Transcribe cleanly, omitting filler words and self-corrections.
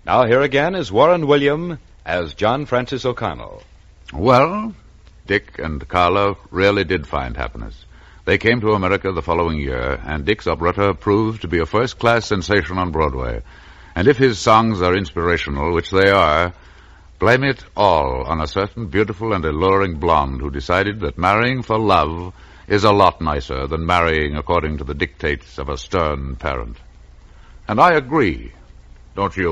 Now here again is Warren William as John Francis O'Connell. Well, Dick and Carla really did find happiness. They came to America the following year, and Dick's operetta proved to be a first-class sensation on Broadway. And if his songs are inspirational, which they are, blame it all on a certain beautiful and alluring blonde who decided that marrying for love is a lot nicer than marrying according to the dictates of a stern parent. And I agree, don't you?